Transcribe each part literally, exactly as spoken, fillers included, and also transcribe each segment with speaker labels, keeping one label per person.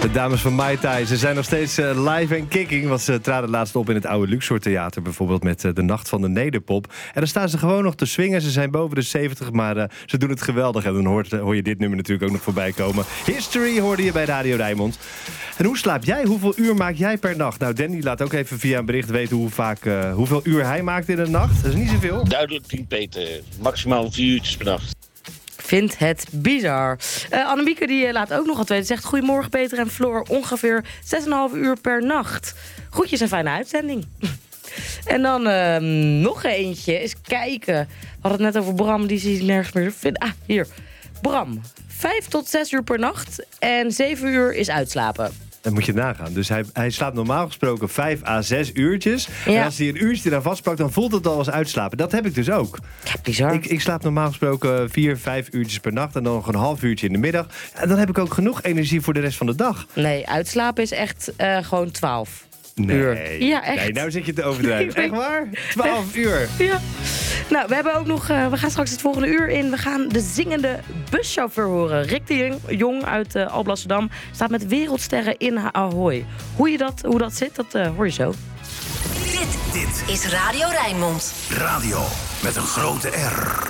Speaker 1: De dames van Mai Tai, ze zijn nog steeds uh, live en kicking. Want ze traden laatst op in het oude Luxor Theater. Bijvoorbeeld met uh, de Nacht van de Nederpop. En dan staan ze gewoon nog te swingen. Ze zijn boven de zeventig, maar uh, ze doen het geweldig. En dan hoort, uh, hoor je dit nummer natuurlijk ook nog voorbij komen. History hoorde je bij Radio Rijnmond. En hoe slaap jij? Hoeveel uur maak jij per nacht? Nou, Danny laat ook even via een bericht weten hoe vaak, uh, hoeveel uur hij maakt in de nacht. Dat is niet zoveel.
Speaker 2: Duidelijk tien Peter. Maximaal vier uurtjes per nacht.
Speaker 3: Vindt het bizar. Uh, Annemieke die uh, laat ook nog wat weten. Zegt, goedemorgen Peter en Floor. Ongeveer zes komma vijf uur per nacht. Groetjes en fijne uitzending. En dan uh, nog eentje. Eens kijken. We hadden het net over Bram. Die zie ik nergens meer vinden. Ah, hier. Bram. Vijf tot zes uur per nacht. En zeven uur is uitslapen.
Speaker 1: Dan moet je nagaan. Dus hij, hij slaapt normaal gesproken vijf à zes uurtjes. Ja. En als hij een uurtje eraan vastpakt, dan voelt het al als uitslapen. Dat heb ik dus ook.
Speaker 3: Ja, bizar.
Speaker 1: Ik, ik slaap normaal gesproken vier, vijf uurtjes per nacht. En dan nog een half uurtje in de middag. En dan heb ik ook genoeg energie voor de rest van de dag.
Speaker 3: Nee, uitslapen is echt uh, gewoon twaalf.
Speaker 1: Nee.
Speaker 3: Uur. Ja, echt.
Speaker 1: Nee, nou zit je te overdrijven. Echt waar? twaalf uur.
Speaker 3: Ja. Nou, we hebben ook nog. Uh, we gaan straks het volgende uur in. We gaan de zingende buschauffeur horen. Rick de Jong uit uh, Alblasserdam staat met wereldsterren in Ahoy. Hoe, je dat, hoe dat zit, dat uh, hoor je zo.
Speaker 4: Dit, dit is Radio Rijnmond.
Speaker 5: Radio met een grote R.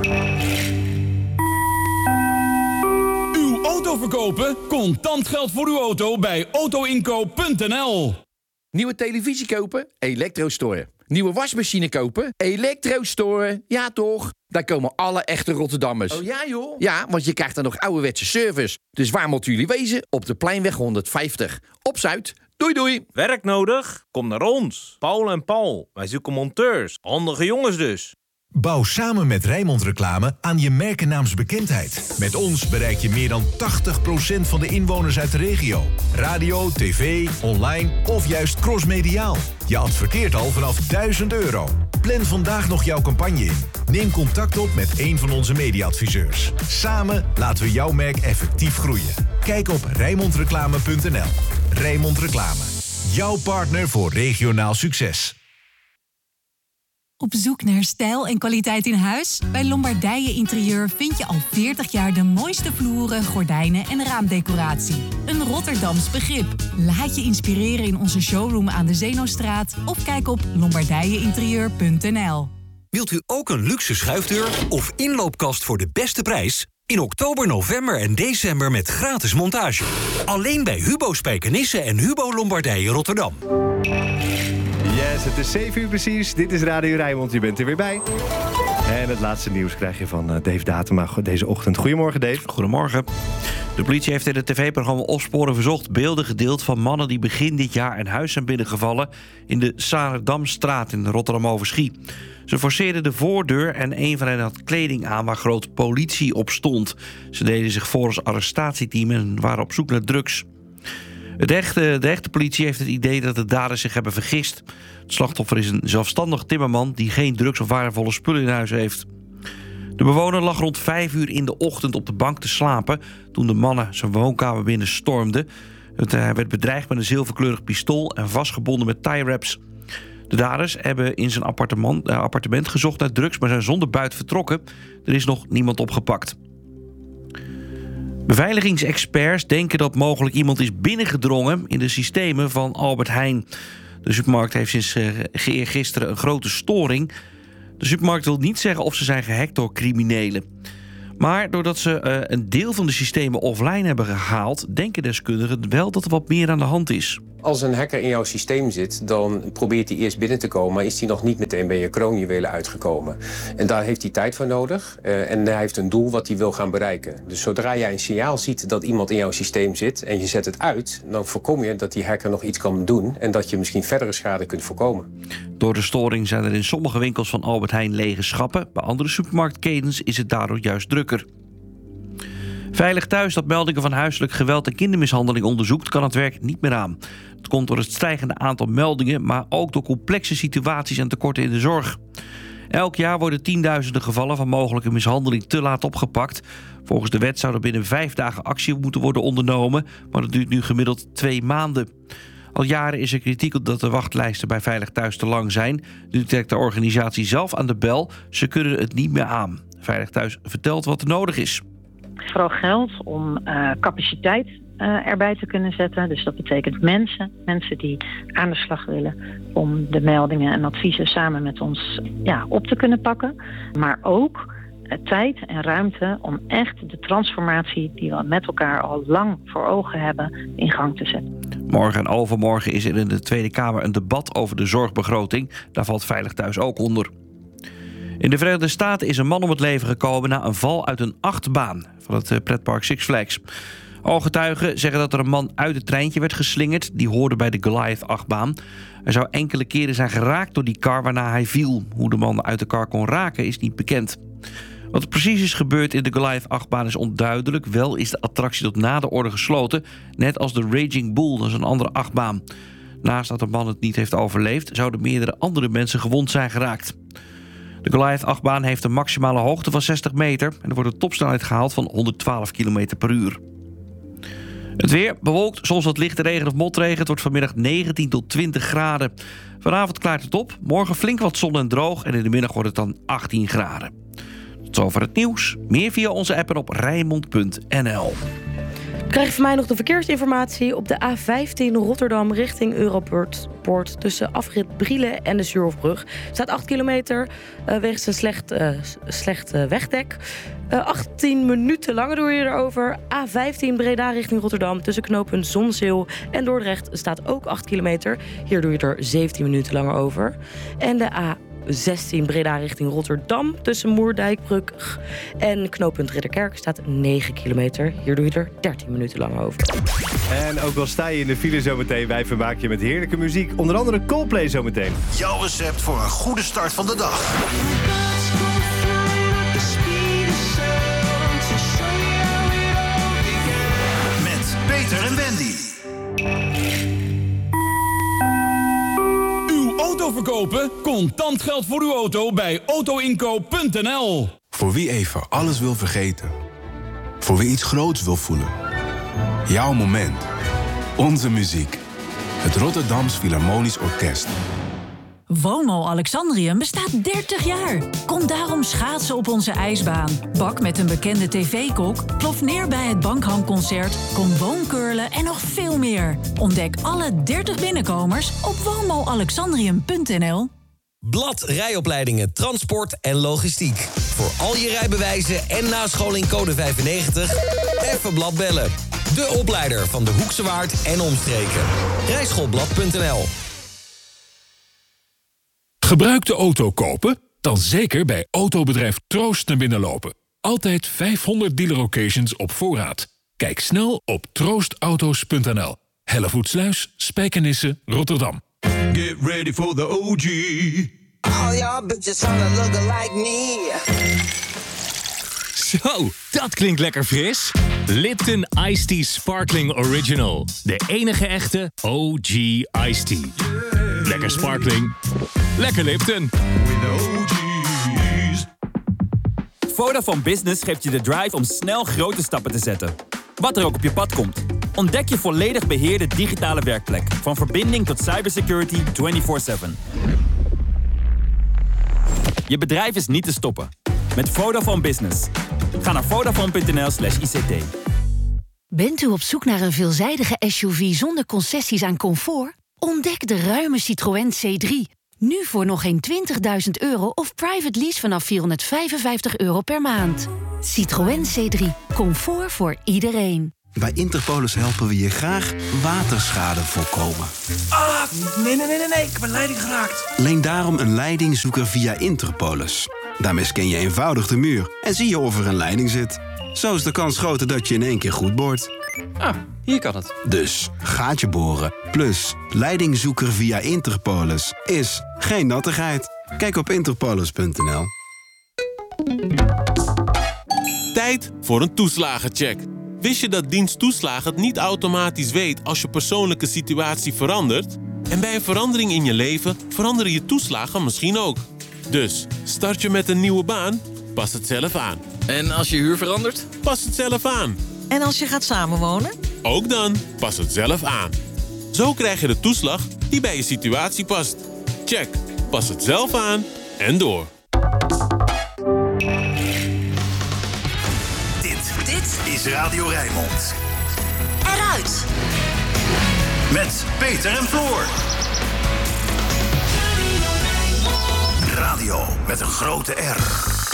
Speaker 6: Uw auto verkopen? Contant geld voor uw auto bij autoinkoop punt n l.
Speaker 7: Nieuwe televisie kopen? Elektrostore. Nieuwe wasmachine kopen? Elektrostore. Ja, toch? Daar komen alle echte Rotterdammers.
Speaker 5: Oh ja, joh?
Speaker 7: Ja, want je krijgt dan nog ouderwetse service. Dus waar moeten jullie wezen? Op de Pleinweg honderdvijftig. Op Zuid. Doei, doei.
Speaker 8: Werk nodig? Kom naar ons. Paul en Paul. Wij zoeken monteurs. Handige jongens dus.
Speaker 5: Bouw samen met Rijnmond Reclame aan je merkennaamsbekendheid. Met ons bereik je meer dan tachtig procent van de inwoners uit de regio. Radio, tv, online of juist crossmediaal. Je adverteert al vanaf duizend euro. Plan vandaag nog jouw campagne in. Neem contact op met een van onze media-adviseurs. Samen laten we jouw merk effectief groeien. Kijk op rijnmond reclame punt n l. Rijnmond Reclame. Jouw partner voor regionaal succes.
Speaker 9: Op zoek naar stijl en kwaliteit in huis? Bij Lombardije Interieur vind je al veertig jaar de mooiste vloeren, gordijnen en raamdecoratie. Een Rotterdams begrip. Laat je inspireren in onze showroom aan de Zeenostraat of kijk op lombardije interieur punt n l.
Speaker 10: Wilt u ook een luxe schuifdeur of inloopkast voor de beste prijs? In oktober, november en december met gratis montage. Alleen bij Hubo Spijkenisse en Hubo Lombardije Rotterdam.
Speaker 1: Yes, het is zeven uur precies. Dit is Radio Rijnmond, je bent er weer bij. En het laatste nieuws krijg je van Dave Datema deze ochtend. Goedemorgen, Dave.
Speaker 11: Goedemorgen. De politie heeft in het tv-programma Opsporen Verzocht beelden gedeeld van mannen die begin dit jaar een huis zijn binnengevallen in de Sarendamstraat in Rotterdam-Overschie. Ze forceerden de voordeur en een van hen had kleding aan waar groot politie op stond. Ze deden zich voor als arrestatieteam en waren op zoek naar drugs. Het echte, de echte politie heeft het idee dat de daders zich hebben vergist. Het slachtoffer is een zelfstandig timmerman die geen drugs of waardevolle spullen in huis heeft. De bewoner lag rond vijf uur in de ochtend op de bank te slapen toen de mannen zijn woonkamer binnen stormden. Hij werd bedreigd met een zilverkleurig pistool en vastgebonden met tie-wraps. De daders hebben in zijn appartement, uh, appartement gezocht naar drugs, maar zijn zonder buit vertrokken. Er is nog niemand opgepakt. Beveiligingsexperts denken dat mogelijk iemand is binnengedrongen in de systemen van Albert Heijn. De supermarkt heeft sinds uh, eergisteren een grote storing. De supermarkt wil niet zeggen of ze zijn gehackt door criminelen. Maar doordat ze uh, een deel van de systemen offline hebben gehaald, denken deskundigen wel dat er wat meer aan de hand is.
Speaker 12: Als een hacker in jouw systeem zit, dan probeert hij eerst binnen te komen, maar is hij nog niet meteen bij je kroonjuwelen uitgekomen. En daar heeft hij tijd voor nodig. Uh, en hij heeft een doel wat hij wil gaan bereiken. Dus zodra jij een signaal ziet dat iemand in jouw systeem zit en je zet het uit, dan voorkom je dat die hacker nog iets kan doen en dat je misschien verdere schade kunt voorkomen.
Speaker 11: Door de storing zijn er in sommige winkels van Albert Heijn lege schappen. Bij andere supermarktketens is het daardoor juist drukker. Veilig Thuis, dat meldingen van huiselijk geweld en kindermishandeling onderzoekt, kan het werk niet meer aan. Het komt door het stijgende aantal meldingen, maar ook door complexe situaties en tekorten in de zorg. Elk jaar worden tienduizenden gevallen van mogelijke mishandeling te laat opgepakt. Volgens de wet zou er binnen vijf dagen actie moeten worden ondernomen, maar dat duurt nu gemiddeld twee maanden. Al jaren is er kritiek op dat de wachtlijsten bij Veilig Thuis te lang zijn. Nu trekt de organisatie zelf aan de bel. Ze kunnen het niet meer aan. Veilig Thuis vertelt wat er nodig is.
Speaker 13: Vooral geld om uh, capaciteit uh, erbij te kunnen zetten. Dus dat betekent mensen, mensen die aan de slag willen om de meldingen en adviezen samen met ons ja, op te kunnen pakken. Maar ook uh, tijd en ruimte om echt de transformatie die we met elkaar al lang voor ogen hebben in gang te zetten.
Speaker 11: Morgen en overmorgen is er in de Tweede Kamer een debat over de zorgbegroting. Daar valt Veilig Thuis ook onder. In de Verenigde Staten is een man om het leven gekomen na een val uit een achtbaan van het pretpark Six Flags. Ooggetuigen zeggen dat er een man uit het treintje werd geslingerd. Die hoorde bij de Goliath-achtbaan. Hij zou enkele keren zijn geraakt door die kar waarna hij viel. Hoe de man uit de kar kon raken is niet bekend. Wat er precies is gebeurd in de Goliath-achtbaan is onduidelijk. Wel is de attractie tot na de orde gesloten. Net als de Raging Bull, dat is een andere achtbaan. Naast dat de man het niet heeft overleefd, zouden meerdere andere mensen gewond zijn geraakt. De Goliath-achtbaan heeft een maximale hoogte van zestig meter... en er wordt een topsnelheid gehaald van honderdtwaalf kilometer per uur. Het weer bewolkt, soms wat lichte regen of motregen. Het wordt vanmiddag negentien tot twintig graden. Vanavond klaart het op, morgen flink wat zon en droog... en in de middag wordt het dan achttien graden. Tot zover het nieuws. Meer via onze app en op Rijnmond punt n l.
Speaker 3: Krijg je van mij nog de verkeersinformatie op de A vijftien Rotterdam richting Europoort Poort, tussen afrit Brielen en de Zuurhofbrug. Staat acht kilometer uh, wegens een slecht, uh, slecht uh, wegdek. Uh, achttien minuten langer doe je erover. A vijftien Breda richting Rotterdam tussen knooppunt Zonzeel en Dordrecht staat ook acht kilometer. Hier doe je er zeventien minuten langer over. En de A zestien Breda richting Rotterdam tussen Moerdijkbrug en knooppunt Ridderkerk staat negen kilometer. Hier doe je er dertien minuten lang over.
Speaker 1: En ook al sta je in de file zometeen, wij vermaken je met heerlijke muziek. Onder andere Coldplay zometeen.
Speaker 14: Jouw recept voor een goede start van de dag. Met Peter en Wendy.
Speaker 6: Auto verkopen? Contant geld voor uw auto bij auto inkoop punt n l.
Speaker 15: Voor wie even alles wil vergeten. Voor wie iets groots wil voelen. Jouw moment. Onze muziek. Het Rotterdams Philharmonisch Orkest.
Speaker 16: Woonmol Alexandrium bestaat dertig jaar. Kom daarom schaatsen op onze ijsbaan. Bak met een bekende tv-kok. Plof neer bij het Bankhangconcert. Kom woonkurlen en nog veel meer. Ontdek alle dertig binnenkomers op woonmol alexandrium punt n l.
Speaker 17: Blad Rijopleidingen Transport en Logistiek. Voor al je rijbewijzen en nascholing code vijfennegentig. Even Blad bellen. De opleider van de Hoekse Waard en omstreken. rijschoolblad punt n l.
Speaker 6: Gebruikte auto kopen? Dan zeker bij autobedrijf Troost naar binnen lopen. Altijd vijfhonderd dealer locations op voorraad. Kijk snel op troostauto's punt n l. Hellevoetsluis, Spijkenisse, Rotterdam.
Speaker 14: Get ready for the O G.
Speaker 18: All y'all bitches wanna look like me.
Speaker 19: Zo, dat klinkt lekker fris. Lipton Iced Tea Sparkling Original. De enige echte O G Iced Tea. Lekker sparkling. Lekker Lipton.
Speaker 20: Vodafone Business geeft je de drive om snel grote stappen te zetten. Wat er ook op je pad komt. Ontdek je volledig beheerde digitale werkplek. Van verbinding tot cybersecurity vierentwintig zeven. Je bedrijf is niet te stoppen. Met Vodafone Business. Ga naar vodafone punt n l slash i c t.
Speaker 21: Bent u op zoek naar een veelzijdige S U V zonder concessies aan comfort? Ontdek de ruime Citroën C drie. Nu voor nog geen twintigduizend euro of private lease vanaf vierhonderdvijfenvijftig euro per maand. Citroën C drie. Comfort voor iedereen.
Speaker 22: Bij Interpolis helpen we je graag waterschade voorkomen.
Speaker 23: Ah, nee, nee, nee, nee, nee. Ik heb een leiding geraakt.
Speaker 22: Leen daarom een leidingzoeker via Interpolis. Daarmee scan je eenvoudig de muur en zie je of er een leiding zit. Zo is de kans groter dat je in één keer goed boort.
Speaker 23: Ah, hier kan het.
Speaker 22: Dus gaatje boren plus leidingzoeker via Interpolis is geen nattigheid. Kijk op interpolis punt n l.
Speaker 24: Tijd voor een toeslagencheck. Wist je dat dienst toeslagen het niet automatisch weet als je persoonlijke situatie verandert? En bij een verandering in je leven veranderen je toeslagen misschien ook. Dus, start je met een nieuwe baan? Pas het zelf aan.
Speaker 23: En als je huur verandert?
Speaker 24: Pas het zelf aan.
Speaker 25: En als je gaat samenwonen?
Speaker 24: Ook dan, pas het zelf aan. Zo krijg je de toeslag die bij je situatie past. Check, pas het zelf aan en door.
Speaker 14: Dit, dit is Radio Rijnmond. Met Peter en Floor. Radio met een grote R.